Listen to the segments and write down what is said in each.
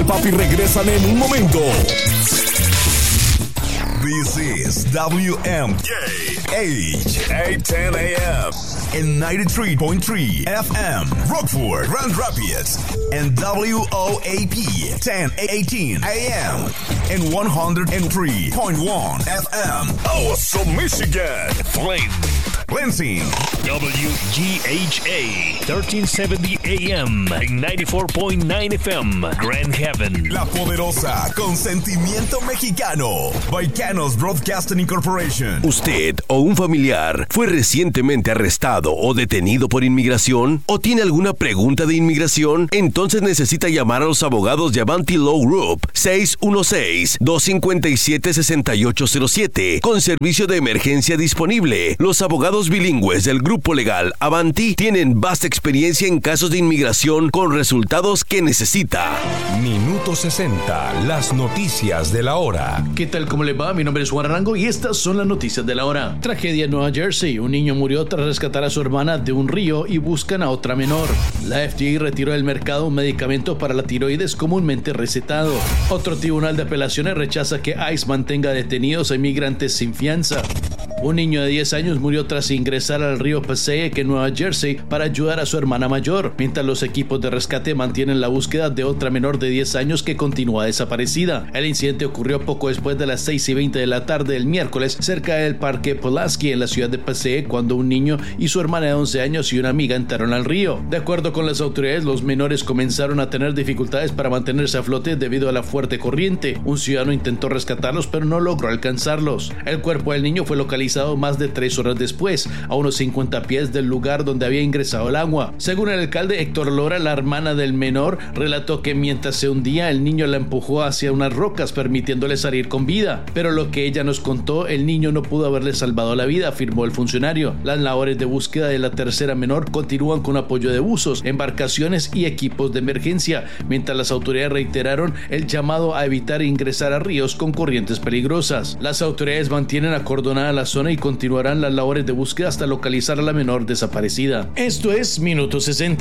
Papi regresan en un momento. This is WMKH 810 AM and 93.3 FM Rockford, Grand Rapids, and WOAP 1018 AM and 103.1 FM Awesome, Michigan, Flint, Lansing, WGHA 1370 AM and 94.9 FM Grand Haven, La Poderosa, con sentimiento mexicano, Vaicanos Broadcasting Incorporation. ¿Usted o un familiar fue recientemente arrestado o detenido por inmigración? ¿O tiene alguna pregunta de inmigración? Entonces necesita llamar a los abogados de Avanti Law Group 616-257-6807 con servicio de emergencia disponible. Los abogados bilingües del grupo legal Avanti tienen vasta experiencia en casos de inmigración con resultados que necesita. Minuto 60, las noticias de la hora. ¿Qué tal? ¿Cómo le va? Mi nombre es Juan Arango y estas son las noticias de la hora. Tragedia en Nueva Jersey. Un niño murió tras rescatar a su hermana de un río y buscan a otra menor. La FDA retiró del mercado un medicamento para la tiroides comúnmente recetado. Otro tribunal de apelaciones rechaza que ICE mantenga detenidos a inmigrantes sin fianza. Un niño de 10 años murió tras ingresar al río Passaic en Nueva Jersey para ayudar a su hermana mayor, mientras los equipos de rescate mantienen la búsqueda de otra menor de 10 años que continúa desaparecida. El incidente ocurrió poco después de las 6:20 de la tarde del miércoles cerca del parque Pulaski en la ciudad de Passaic, cuando un niño y su hermana de 11 años y una amiga entraron al río. De acuerdo con las autoridades, los menores comenzaron a tener dificultades para mantenerse a flote debido a la fuerte corriente. Un ciudadano intentó rescatarlos pero no logró alcanzarlos. El cuerpo del niño fue localizado más de 3 horas después, a unos 50 pies del lugar donde había ingresado el agua. Según el alcalde Héctor Lora, la hermana del menor relató que mientras se hundía, el niño la empujó hacia unas rocas, permitiéndole salir con vida. Pero lo que ella nos contó, el niño no pudo haberle salvado la vida, afirmó el funcionario. Las labores de búsqueda de la tercera menor continúan con apoyo de buzos, embarcaciones y equipos de emergencia, mientras las autoridades reiteraron el llamado a evitar ingresar a ríos con corrientes peligrosas. Las autoridades mantienen acordonada la zona y continuarán las labores de búsqueda hasta localizar a la menor desaparecida. Esto es Minuto 60.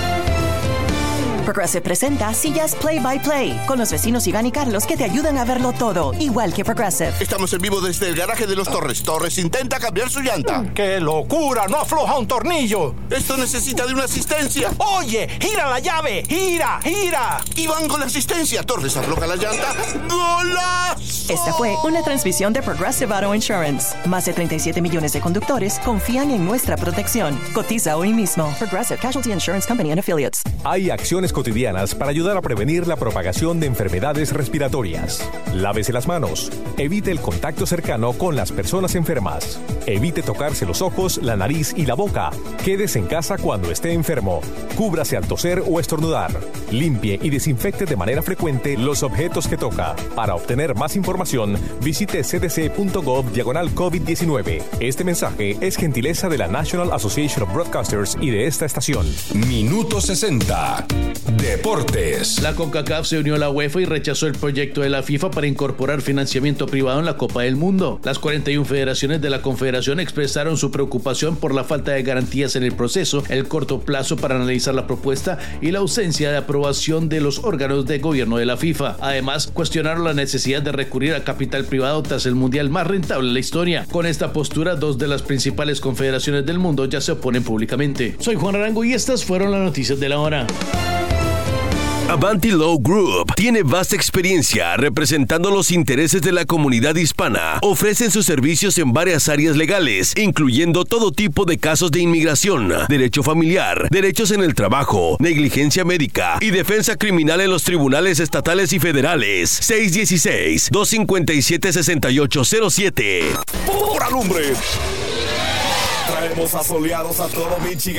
Progressive presenta Sillas Play by Play con los vecinos Iván y Carlos que te ayudan a verlo todo, igual que Progressive. Estamos en vivo desde el garaje de los Torres. Torres intenta cambiar su llanta. ¡Qué locura! ¡No afloja un tornillo! Esto necesita de una asistencia. ¡Oye! ¡Gira la llave! ¡Gira! ¡Gira! Iván con la asistencia. Torres afloja la llanta. ¡Golazo! Esta fue una transmisión de Progressive Auto Insurance. Más de 37 millones de conductores confían en nuestra protección. Cotiza hoy mismo. Progressive Casualty Insurance Company and Affiliates. Hay acciones cotidianas para ayudar a prevenir la propagación de enfermedades respiratorias. Lávese las manos. Evite el contacto cercano con las personas enfermas. Evite tocarse los ojos, la nariz y la boca. Quédese en casa cuando esté enfermo. Cúbrase al toser o estornudar. Limpie y desinfecte de manera frecuente los objetos que toca. Para obtener más información, visite cdc.gov/COVID-19. Este mensaje es gentileza de la National Association of Broadcasters y de esta estación. Minuto 60. Deportes. La CONCACAF se unió a la UEFA y rechazó el proyecto de la FIFA para incorporar financiamiento privado en la Copa del Mundo. Las 41 federaciones de la Confederación expresaron su preocupación por la falta de garantías en el proceso, el corto plazo para analizar la propuesta y la ausencia de aprobación de los órganos de gobierno de la FIFA. Además, cuestionaron la necesidad de recurrir a capital privado tras el mundial más rentable en la historia. Con esta postura, 2 de las principales confederaciones del mundo ya se oponen públicamente. Soy Juan Arango y estas fueron las noticias de la hora. Avanti Law Group tiene vasta experiencia representando los intereses de la comunidad hispana. Ofrecen sus servicios en varias áreas legales, incluyendo todo tipo de casos de inmigración, derecho familiar, derechos en el trabajo, negligencia médica y defensa criminal en los tribunales estatales y federales. 616-257-6807. ¡Por alumbre! Traemos asoleados a todo Michigan.